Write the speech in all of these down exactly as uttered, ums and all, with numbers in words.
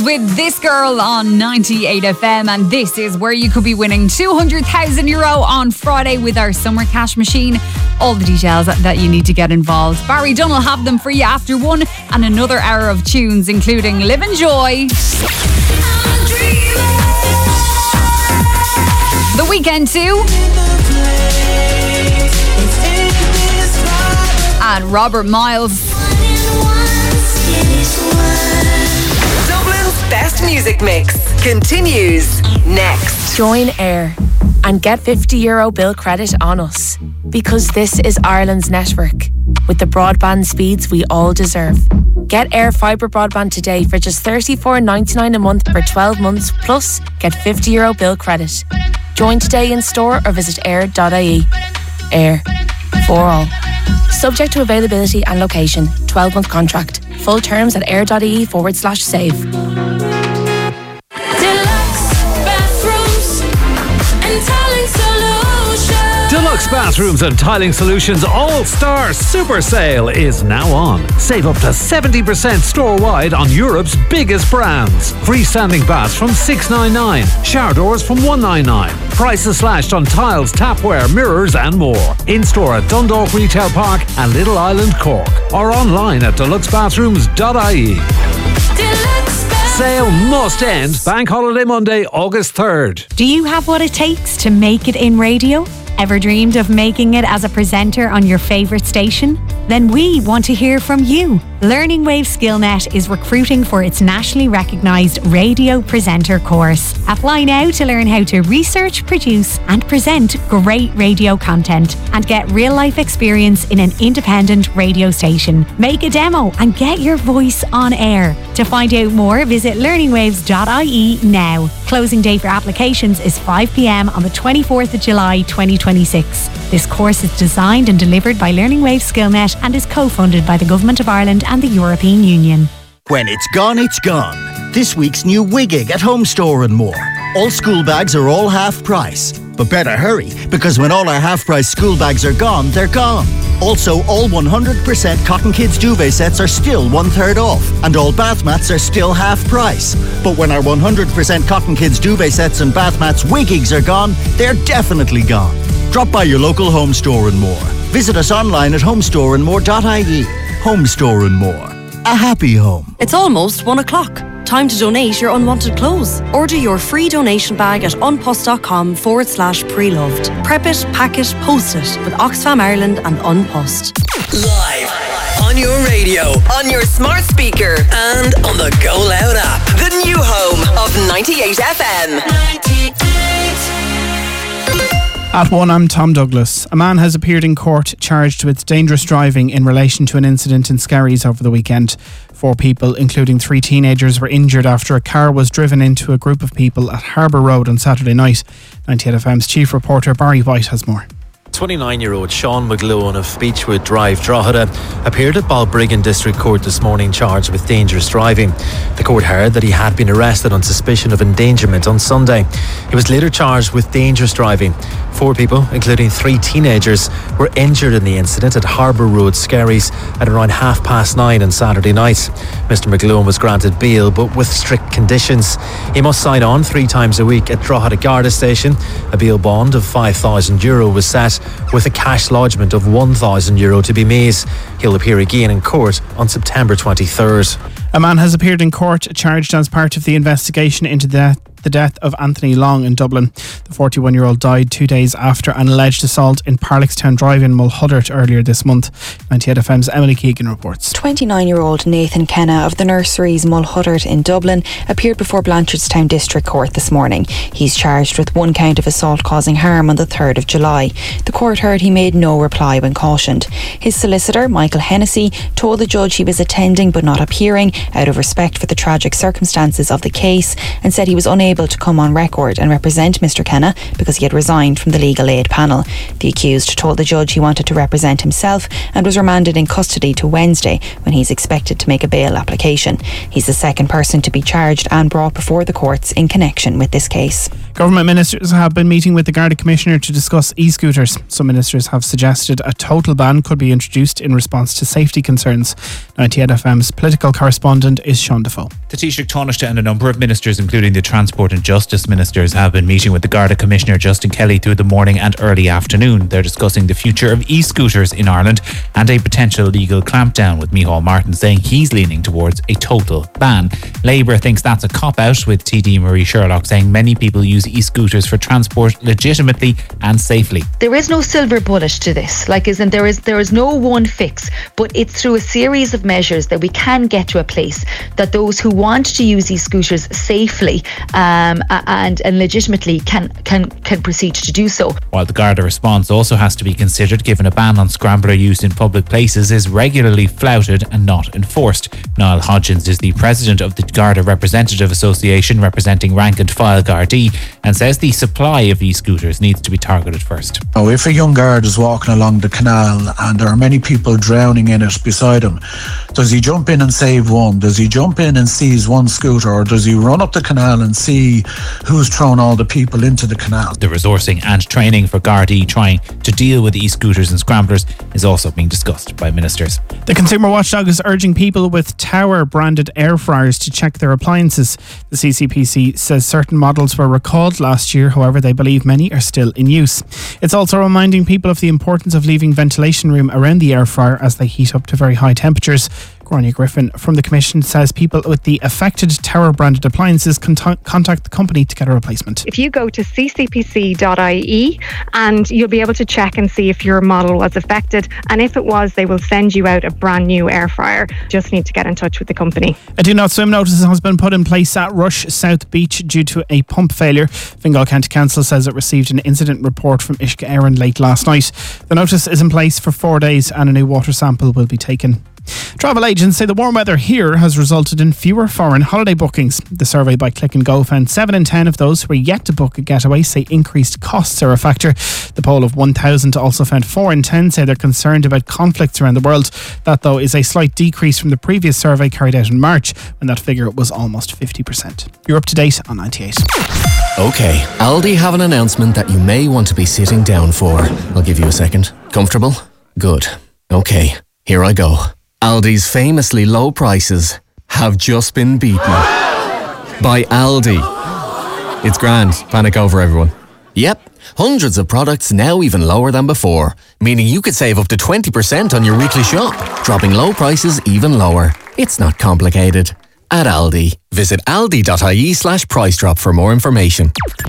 with This Girl on ninety-eight F M, and this is where you could be winning two hundred thousand euro on Friday with our summer cash machine. All the details that you need to get involved. Barry Dunn will have them for you after one, and another hour of tunes including Live and Joy, The Weekend too, and Robert Miles. Dublin's best music mix continues next. Join Air and get fifty euro bill credit on us, because this is Ireland's network with the broadband speeds we all deserve. Get Air Fibre broadband today for just thirty-four ninety-nine a month for twelve months, plus get fifty euro bill credit. Join today in store or visit air dot I E. Air, for all. Subject to availability and location. twelve month contract. Full terms at air.ie forward slash save. Deluxe Bathrooms and Tiling Solutions All-Star Super Sale is now on. Save up to seventy percent store-wide on Europe's biggest brands. Freestanding baths from six ninety-nine, shower doors from one ninety-nine. Prices slashed on tiles, tapware, mirrors and more. In-store at Dundalk Retail Park and Little Island, Cork. Or online at deluxe bathrooms dot I E. Sale must end Bank Holiday Monday, August third. Do you have what it takes to make it in radio? Ever dreamed of making it as a presenter on your favourite station? Then we want to hear from you. Learning Wave SkillNet is recruiting for its nationally recognised radio presenter course. Apply now to learn how to research, produce and present great radio content and get real-life experience in an independent radio station. Make a demo and get your voice on air. To find out more, visit learning waves dot I E now. Closing day for applications is five p m on the twenty-fourth of July twenty twenty-six. This course is designed and delivered by Learning Wave SkillNet and is co-funded by the Government of Ireland and the European Union. When it's gone, it's gone. This week's new Wiggig at Home Store and more. All school bags are all half price. But better hurry, because when all our half price school bags are gone, they're gone. Also, all one hundred percent Cotton Kids duvet sets are still one third off, and all bath mats are still half price. But when our one hundred percent Cotton Kids duvet sets and bath mats Wiggigs are gone, they're definitely gone. Drop by your local Home Store and more. Visit us online at home store and more dot I E. Home Store and More. A happy home. It's almost one o'clock. Time to donate your unwanted clothes. Order your free donation bag at unpost.com forward slash pre-loved. Prep it, pack it, post it with Oxfam Ireland and Unpost. Live on your radio, on your smart speaker, and on the Go Loud app. The new home of ninety-eight F M. ninety-eight. At one, I'm Tom Douglas. A man has appeared in court charged with dangerous driving in relation to an incident in Skerries over the weekend. Four people, including three teenagers, were injured after a car was driven into a group of people at Harbour Road on Saturday night. ninety-eight F M's chief reporter Barry White has more. twenty-nine-year-old Sean McGlowan of Beechwood Drive, Drogheda, appeared at Balbriggan District Court this morning charged with dangerous driving. The court heard that he had been arrested on suspicion of endangerment on Sunday. He was later charged with dangerous driving. Four people, including three teenagers, were injured in the incident at Harbour Road, Skerries, at around half past nine on Saturday night. Mister McGlowan was granted bail, but with strict conditions. He must sign on three times a week at Drogheda Garda Station. A bail bond of five thousand euro was set, with a cash lodgement of one thousand euro to be made. He'll appear again in court on September twenty-third. A man has appeared in court charged as part of the investigation into the the death of Anthony Long in Dublin. The forty-one-year-old died two days after an alleged assault in Parlickstown Drive in Mulhuddart earlier this month. ninety-eight F M's Emily Keegan reports. twenty-nine-year-old Nathan Kenna of the Nurseries Mulhuddart in Dublin appeared before Blanchardstown District Court this morning. He's charged with one count of assault causing harm on the third of July. The court heard he made no reply when cautioned. His solicitor, Michael Hennessy, told the judge he was attending but not appearing out of respect for the tragic circumstances of the case, and said he was unable to come on record and represent Mr Kenna because he had resigned from the legal aid panel. The accused told the judge he wanted to represent himself and was remanded in custody to Wednesday, when he's expected to make a bail application. He's the second person to be charged and brought before the courts in connection with this case. Government ministers have been meeting with the Garda Commissioner to discuss e-scooters. Some ministers have suggested a total ban could be introduced in response to safety concerns. ninety-eight F M's political correspondent is Sean Defoe. The Taoiseach Taoiseach and a number of ministers, including the Transport and Justice ministers, have been meeting with the Garda Commissioner Justin Kelly through the morning and early afternoon. They're discussing the future of e-scooters in Ireland and a potential legal clampdown, with Micheál Martin saying he's leaning towards a total ban. Labour thinks that's a cop-out, with T D Marie Sherlock saying many people use e-scooters for transport legitimately and safely. There is no silver bullet to this. Like, isn't there is there is no one fix, but it's through a series of measures that we can get to a place that those who want to use e-scooters safely um, and and legitimately can can can proceed to do so. While the Garda response also has to be considered, given a ban on scrambler use in public places is regularly flouted and not enforced. Niall Hodgins is the president of the Garda Representative Association, representing rank and file Gardaí, and says the supply of e-scooters needs to be targeted first. Oh, if a young guard is walking along the canal and there are many people drowning in it beside him, does he jump in and save one? Does he jump in and seize one scooter, or does he run up the canal and see who's thrown all the people into the canal? The resourcing and training for Gardaí trying to deal with e-scooters and scramblers is also being discussed by ministers. The Consumer Watchdog is urging people with Tower branded air fryers to check their appliances. The C C P C says certain models were recalled last year, however they believe many are still in use. It's also reminding people of the importance of leaving ventilation room around the air fryer as they heat up to very high temperatures. Gráinne Griffin from the Commission says people with the affected Tower branded appliances can t- contact the company to get a replacement. If you go to c c p c dot i e and you'll be able to check and see if your model was affected, and if it was, they will send you out a brand new air fryer. Just need to get in touch with the company. A do not swim notice has been put in place at Rush South Beach due to a pump failure. Fingal County Council says it received an incident report from Uisce Éireann late last night. The notice is in place for four days and a new water sample will be taken. Travel agents say the warm weather here has resulted in fewer foreign holiday bookings. The survey by Click and Go found seven in ten of those who are yet to book a getaway say increased costs are a factor. The poll of one thousand also found four in ten say they're concerned about conflicts around the world. That, though, is a slight decrease from the previous survey carried out in March, when that figure was almost fifty percent. You're up to date on ninety-eight. OK, Aldi have an announcement that you may want to be sitting down for. I'll give you a second. Comfortable? Good. OK, here I go. Aldi's famously low prices have just been beaten by Aldi. It's grand. Panic over, everyone. Yep, hundreds of products now even lower than before, meaning you could save up to twenty percent on your weekly shop, dropping low prices even lower. It's not complicated. At Aldi, visit aldi.ie slash price drop for more information.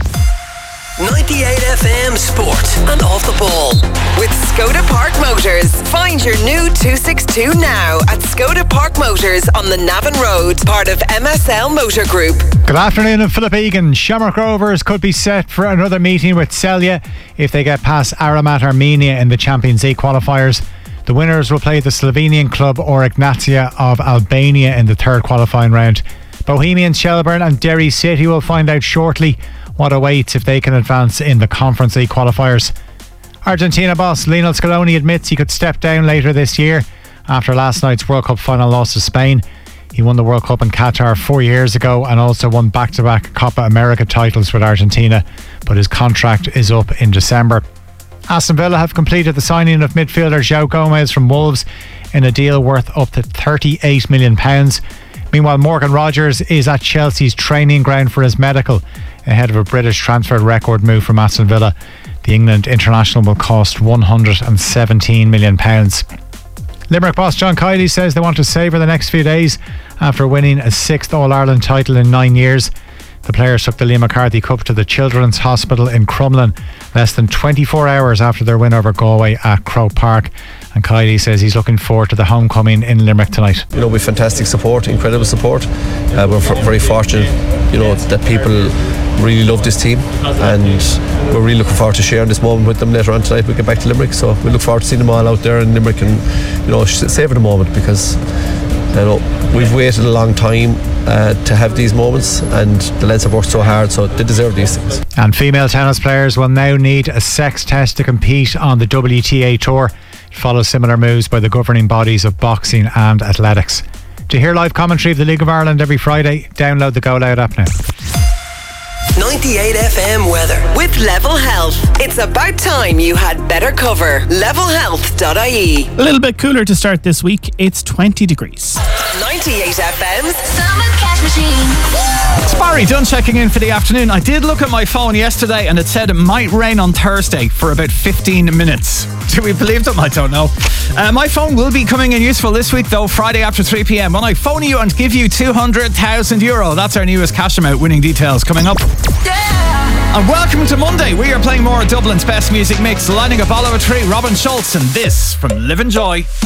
ninety-eight F M Sport and Off the Ball with Skoda Park Motors. Find your new two sixty-two now at Skoda Park Motors on the Navan Road, part of M S L Motor Group. Good afternoon, I'm Philip Egan. Shamrock Rovers could be set for another meeting with Celje if they get past Aramat Armenia in the Champions League qualifiers. The winners will play the Slovenian club Or Ignatia of Albania in the third qualifying round. Bohemians, Shelburne and Derry City will find out shortly what awaits if they can advance in the Conference League qualifiers. Argentina boss Lionel Scaloni admits he could step down later this year after last night's World Cup final loss to Spain. He won the World Cup in Qatar four years ago and also won back-to-back Copa America titles with Argentina, but his contract is up in December. Aston Villa have completed the signing of midfielder João Gomez from Wolves in a deal worth up to thirty-eight million pounds. Meanwhile, Morgan Rogers is at Chelsea's training ground for his medical ahead of a British transfer record move from Aston Villa. The England international will cost one hundred seventeen million pounds. Limerick boss John Kiely says they want to savour the next few days after winning a sixth All-Ireland title in nine years. The players took the Liam McCarthy Cup to the Children's Hospital in Crumlin less than twenty-four hours after their win over Galway at Croke Park. And Kiely says he's looking forward to the homecoming in Limerick tonight. You know, with fantastic support, incredible support. Uh, we're f- very fortunate, you know, that people really love this team, and we're really looking forward to sharing this moment with them later on tonight. We get back to Limerick, so we look forward to seeing them all out there in Limerick and, you know, savour the moment, because you know, we've waited a long time uh, to have these moments, and the lads have worked so hard, so they deserve these things. And female tennis players will now need a sex test to compete on the W T A Tour. It follows similar moves by the governing bodies of boxing and athletics. To hear live commentary of the League of Ireland every Friday, download the Go Loud app now. ninety-eight F M weather with Level Health. It's about time you had better cover. level health dot I E. A little bit cooler to start this week. It's twenty degrees. ninety-eight F M's Summer Cash Machine. It's Barry Dunn checking in for the afternoon. I did look at my phone yesterday and it said it might rain on Thursday for about fifteen minutes. Do we believe them? I don't know. Uh, my phone will be coming in useful this week though, Friday after three p.m. when I phone you and give you two hundred thousand euro. That's our newest cash amount. Winning details coming up. Yeah! And welcome to Monday. We are playing more of Dublin's best music mix, lining up Oliver Tree, Robin Schultz, and this from Live and Joy.